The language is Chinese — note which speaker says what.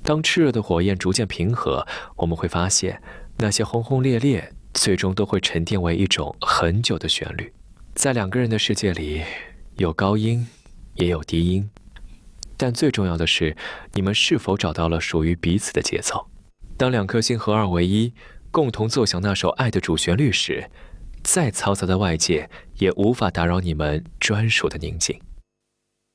Speaker 1: 当炽热的火焰逐渐平和，我们会发现，那些轰轰烈烈最终都会沉淀为一种很久的旋律。在两个人的世界里，有高音，也有低音，但最重要的是，你们是否找到了属于彼此的节奏。当两颗心合二为一，共同奏响那首爱的主旋律时，再嘈杂的外界也无法打扰你们专属的宁静。